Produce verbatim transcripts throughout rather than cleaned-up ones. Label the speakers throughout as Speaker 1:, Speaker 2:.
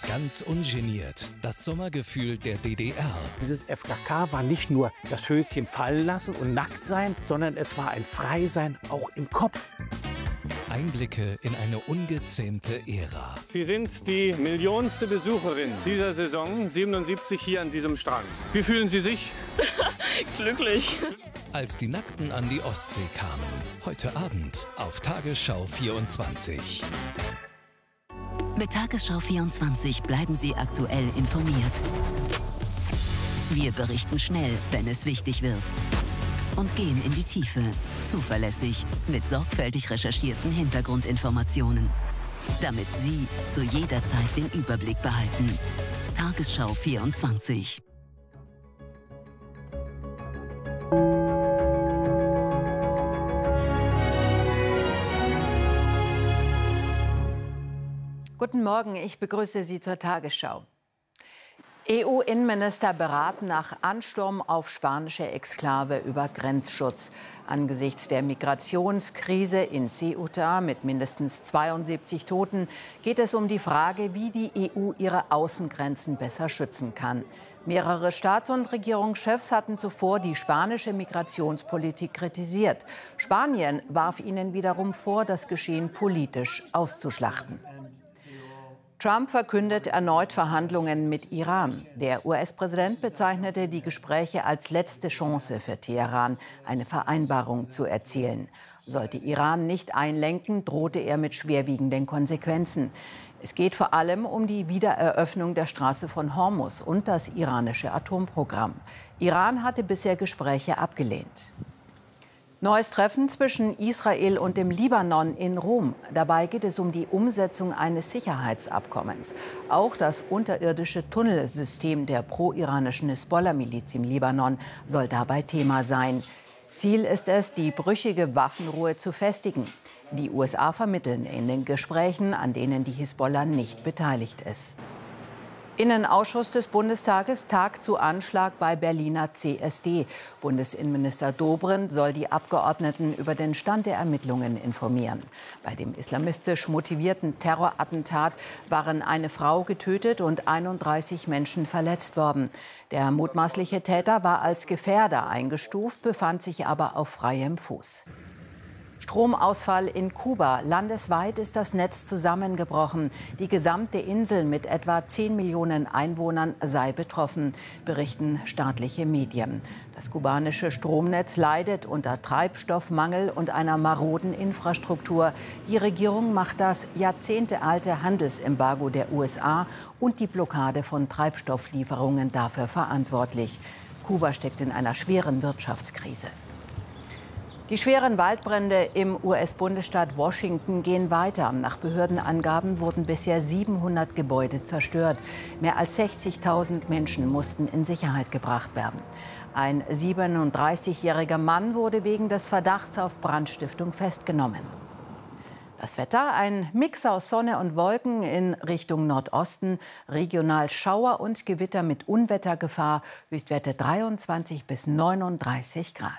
Speaker 1: Ganz ungeniert. Das Sommergefühl der D D R.
Speaker 2: Dieses F K K war nicht nur das Höschen fallen lassen und nackt sein, sondern es war ein Freisein auch im Kopf.
Speaker 1: Einblicke in eine ungezähmte Ära.
Speaker 3: Sie sind die millionste Besucherin dieser Saison, siebenundsiebzig hier an diesem Strand. Wie fühlen Sie sich?
Speaker 4: Glücklich.
Speaker 1: Als die Nackten an die Ostsee kamen. Heute Abend auf Tagesschau vierundzwanzig.
Speaker 5: Mit Tagesschau vierundzwanzig bleiben Sie aktuell informiert. Wir berichten schnell, wenn es wichtig wird. Und gehen in die Tiefe, zuverlässig, mit sorgfältig recherchierten Hintergrundinformationen. Damit Sie zu jeder Zeit den Überblick behalten. Tagesschau vierundzwanzig.
Speaker 6: Guten Morgen, ich begrüße Sie zur Tagesschau. E U-Innenminister beraten nach Ansturm auf spanische Exklave über Grenzschutz. Angesichts der Migrationskrise in Ceuta mit mindestens zweiundsiebzig Toten geht es um die Frage, wie die E U ihre Außengrenzen besser schützen kann. Mehrere Staats- und Regierungschefs hatten zuvor die spanische Migrationspolitik kritisiert. Spanien warf ihnen wiederum vor, das Geschehen politisch auszuschlachten. Trump verkündet erneut Verhandlungen mit Iran. Der U S-Präsident bezeichnete die Gespräche als letzte Chance für Teheran, eine Vereinbarung zu erzielen. Sollte Iran nicht einlenken, drohte er mit schwerwiegenden Konsequenzen. Es geht vor allem um die Wiedereröffnung der Straße von Hormuz und das iranische Atomprogramm. Iran hatte bisher Gespräche abgelehnt. Neues Treffen zwischen Israel und dem Libanon in Rom. Dabei geht es um die Umsetzung eines Sicherheitsabkommens. Auch das unterirdische Tunnelsystem der pro-iranischen Hisbollah-Miliz im Libanon soll dabei Thema sein. Ziel ist es, die brüchige Waffenruhe zu festigen. Die U S A vermitteln in den Gesprächen, an denen die Hisbollah nicht beteiligt ist. Innenausschuss des Bundestages tagt zu Anschlag bei Berliner C S D. Bundesinnenminister Dobrindt soll die Abgeordneten über den Stand der Ermittlungen informieren. Bei dem islamistisch motivierten Terrorattentat waren eine Frau getötet und einunddreißig Menschen verletzt worden. Der mutmaßliche Täter war als Gefährder eingestuft, befand sich aber auf freiem Fuß. Stromausfall in Kuba. Landesweit ist das Netz zusammengebrochen. Die gesamte Insel mit etwa zehn Millionen Einwohnern sei betroffen, berichten staatliche Medien. Das kubanische Stromnetz leidet unter Treibstoffmangel und einer maroden Infrastruktur. Die Regierung macht das jahrzehntealte Handelsembargo der U S A und die Blockade von Treibstofflieferungen dafür verantwortlich. Kuba steckt in einer schweren Wirtschaftskrise. Die schweren Waldbrände im U S-Bundesstaat Washington gehen weiter. Nach Behördenangaben wurden bisher siebenhundert Gebäude zerstört. Mehr als sechzigtausend Menschen mussten in Sicherheit gebracht werden. Ein siebenunddreißigjähriger Mann wurde wegen des Verdachts auf Brandstiftung festgenommen. Das Wetter, ein Mix aus Sonne und Wolken in Richtung Nordosten, regional Schauer und Gewitter mit Unwettergefahr, Höchstwerte dreiundzwanzig bis neununddreißig Grad.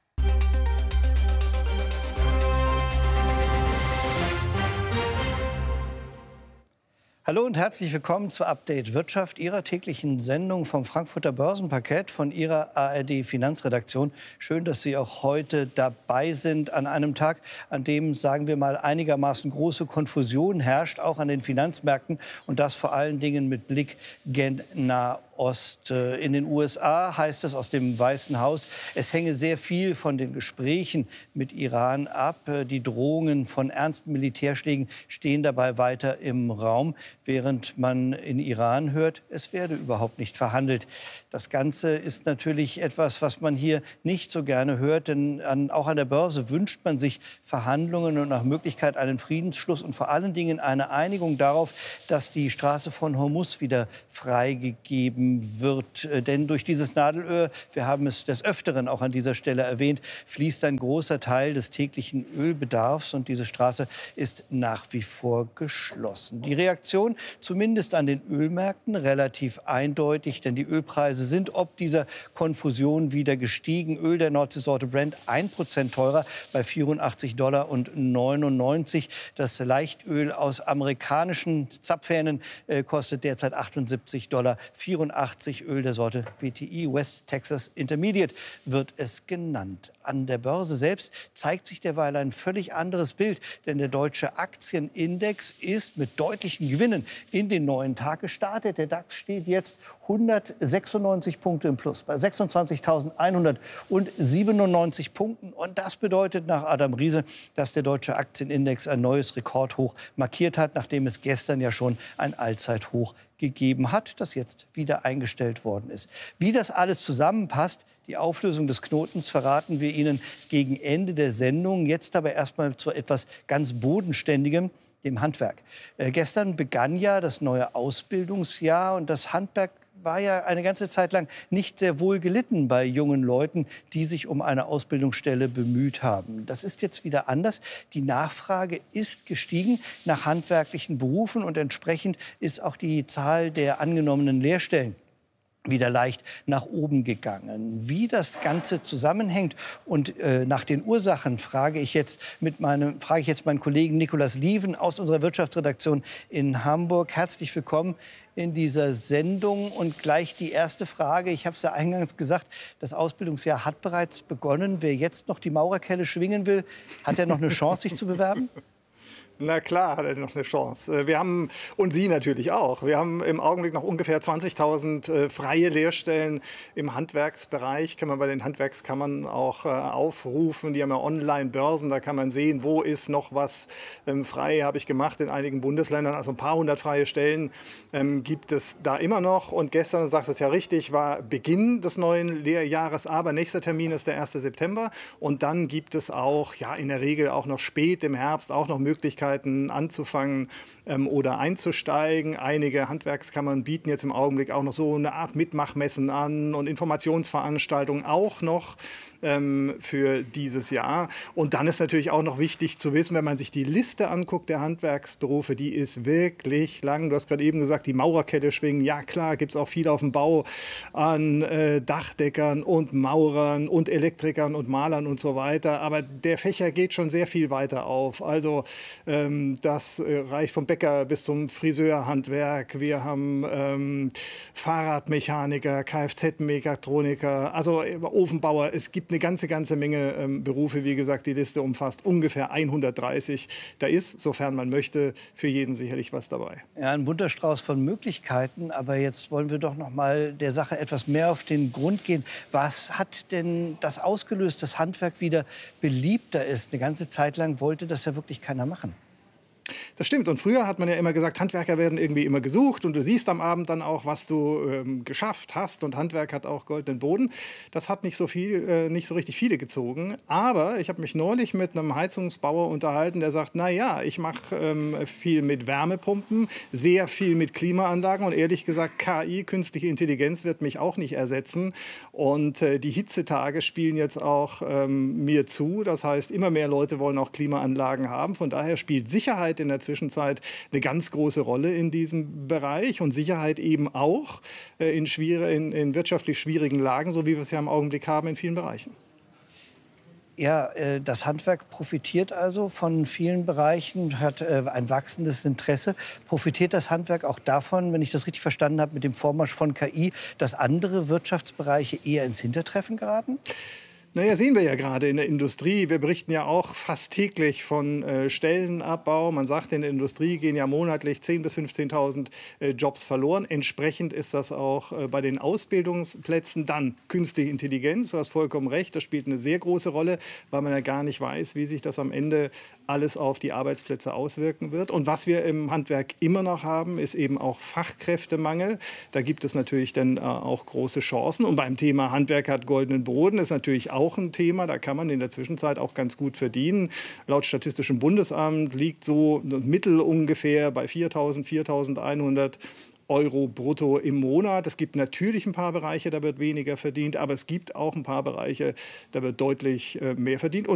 Speaker 7: Hallo und herzlich willkommen zur Update Wirtschaft, Ihrer täglichen Sendung vom Frankfurter Börsenparkett von Ihrer A R D Finanzredaktion. Schön, dass Sie auch heute dabei sind an einem Tag, an dem, sagen wir mal, einigermaßen große Konfusion herrscht, auch an den Finanzmärkten und das vor allen Dingen mit Blick gen Nahost. In den U S A heißt es aus dem Weißen Haus, es hänge sehr viel von den Gesprächen mit Iran ab. Die Drohungen von ernsten Militärschlägen stehen dabei weiter im Raum, während man in Iran hört, es werde überhaupt nicht verhandelt. Das Ganze ist natürlich etwas, was man hier nicht so gerne hört, denn an, auch an der Börse wünscht man sich Verhandlungen und nach Möglichkeit einen Friedensschluss und vor allen Dingen eine Einigung darauf, dass die Straße von Hormuz wieder freigegeben geben wird. Denn durch dieses Nadelöhr, wir haben es des Öfteren auch an dieser Stelle erwähnt, fließt ein großer Teil des täglichen Ölbedarfs. Und diese Straße ist nach wie vor geschlossen. Die Reaktion zumindest an den Ölmärkten relativ eindeutig, denn die Ölpreise sind ob dieser Konfusion wieder gestiegen. Öl der Nordseesorte Brent ein Prozent teurer bei vierundachtzig Dollar und neunundneunzig. Das Leichtöl aus amerikanischen Zapfhähnen äh, kostet derzeit achtundsiebzig Dollar vierundachtzig. Öl der Sorte W T I, West Texas Intermediate, wird es genannt. An der Börse selbst zeigt sich derweil ein völlig anderes Bild, denn der deutsche Aktienindex ist mit deutlichen Gewinnen in den neuen Tag gestartet. Der DAX steht jetzt hundertsechsundneunzig Punkte im Plus bei sechsundzwanzigtausendeinhundertsiebenundneunzig Punkten. Und das bedeutet nach Adam Riese, dass der deutsche Aktienindex ein neues Rekordhoch markiert hat, nachdem es gestern ja schon ein Allzeithoch gegeben hat, das jetzt wieder eingestellt worden ist. Wie das alles zusammenpasst, die Auflösung des Knotens verraten wir Ihnen gegen Ende der Sendung. Jetzt aber erstmal zu etwas ganz Bodenständigem, dem Handwerk. Äh, gestern begann ja das neue Ausbildungsjahr und das Handwerk war ja eine ganze Zeit lang nicht sehr wohl gelitten bei jungen Leuten, die sich um eine Ausbildungsstelle bemüht haben. Das ist jetzt wieder anders. Die Nachfrage ist gestiegen nach handwerklichen Berufen und entsprechend ist auch die Zahl der angenommenen Lehrstellen wieder leicht nach oben gegangen. Wie das Ganze zusammenhängt und äh, nach den Ursachen frage ich jetzt mit meinem frage ich jetzt meinen Kollegen Nikolaus Lieven aus unserer Wirtschaftsredaktion in Hamburg. Herzlich willkommen in dieser Sendung und gleich die erste Frage. Ich habe es ja eingangs gesagt, das Ausbildungsjahr hat bereits begonnen. Wer jetzt noch die Maurerkelle schwingen will, hat er noch eine Chance, sich zu bewerben?
Speaker 8: Na klar hat er noch eine Chance. Wir haben, und Sie natürlich auch, wir haben im Augenblick noch ungefähr zwanzigtausend äh, freie Lehrstellen im Handwerksbereich. Kann man bei den Handwerkskammern auch äh, aufrufen. Die haben ja Online-Börsen, da kann man sehen, wo ist noch was ähm, frei, habe ich gemacht in einigen Bundesländern. Also ein paar hundert freie Stellen ähm, gibt es da immer noch. Und gestern, du sagst es ja richtig, war Beginn des neuen Lehrjahres, aber nächster Termin ist der erste September. Und dann gibt es auch, ja in der Regel auch noch spät im Herbst, auch noch Möglichkeiten, anzufangen ähm, oder einzusteigen. Einige Handwerkskammern bieten jetzt im Augenblick auch noch so eine Art Mitmachmessen an und Informationsveranstaltungen auch noch ähm, für dieses Jahr. Und dann ist natürlich auch noch wichtig zu wissen, wenn man sich die Liste anguckt der Handwerksberufe, die ist wirklich lang. Du hast gerade eben gesagt, die Maurerkette schwingen. Ja klar, gibt es auch viel auf dem Bau an äh, Dachdeckern und Maurern und Elektrikern und Malern und so weiter. Aber der Fächer geht schon sehr viel weiter auf. Also ähm, das äh, reicht vom Bäcker bis zum Friseurhandwerk. Wir haben ähm, Fahrradmechaniker, Kfz-Mechatroniker, also äh, Ofenbauer. Es gibt eine ganze, ganze Menge ähm, Berufe. Wie gesagt, die Liste umfasst ungefähr hundertdreißig. Da ist, sofern man möchte, für jeden sicherlich was dabei.
Speaker 7: Ja, ein bunter Strauß von Möglichkeiten. Aber jetzt wollen wir doch noch mal der Sache etwas mehr auf den Grund gehen. Was hat denn das ausgelöst, dass Handwerk wieder beliebter ist? Eine ganze Zeit lang wollte das ja wirklich keiner machen.
Speaker 8: Das stimmt. Und früher hat man ja immer gesagt, Handwerker werden irgendwie immer gesucht. Und du siehst am Abend dann auch, was du ähm, geschafft hast. Und Handwerk hat auch goldenen Boden. Das hat nicht so viel, äh, nicht so richtig viele gezogen. Aber ich habe mich neulich mit einem Heizungsbauer unterhalten, der sagt, na ja, ich mache ähm, viel mit Wärmepumpen, sehr viel mit Klimaanlagen. Und ehrlich gesagt, K I, künstliche Intelligenz, wird mich auch nicht ersetzen. Und äh, die Hitzetage spielen jetzt auch ähm, mir zu. Das heißt, immer mehr Leute wollen auch Klimaanlagen haben. Von daher spielt Sicherheit in der Zwischenzeit eine ganz große Rolle in diesem Bereich und Sicherheit eben auch äh, in, in, in wirtschaftlich schwierigen Lagen, so wie wir es ja im Augenblick haben in vielen Bereichen.
Speaker 7: Ja, äh, das Handwerk profitiert also von vielen Bereichen, hat äh, ein wachsendes Interesse. Profitiert das Handwerk auch davon, wenn ich das richtig verstanden habe, mit dem Vormarsch von K I, dass andere Wirtschaftsbereiche eher ins Hintertreffen geraten?
Speaker 8: Naja, sehen wir ja gerade in der Industrie. Wir berichten ja auch fast täglich von äh, Stellenabbau. Man sagt, in der Industrie gehen ja monatlich zehntausend bis fünfzehntausend äh, Jobs verloren. Entsprechend ist das auch äh, bei den Ausbildungsplätzen. Dann künstliche Intelligenz, du hast vollkommen recht, das spielt eine sehr große Rolle, weil man ja gar nicht weiß, wie sich das am Ende alles auf die Arbeitsplätze auswirken wird. Und was wir im Handwerk immer noch haben, ist eben auch Fachkräftemangel. Da gibt es natürlich dann äh, auch große Chancen. Und beim Thema Handwerk hat goldenen Boden ist natürlich auch ein Thema. Da kann man in der Zwischenzeit auch ganz gut verdienen. Laut Statistischem Bundesamt liegt so ein Mittel ungefähr bei viertausend, viertausendeinhundert Euro brutto im Monat. Es gibt natürlich ein paar Bereiche, da wird weniger verdient, aber es gibt auch ein paar Bereiche, da wird deutlich äh, mehr verdient. Und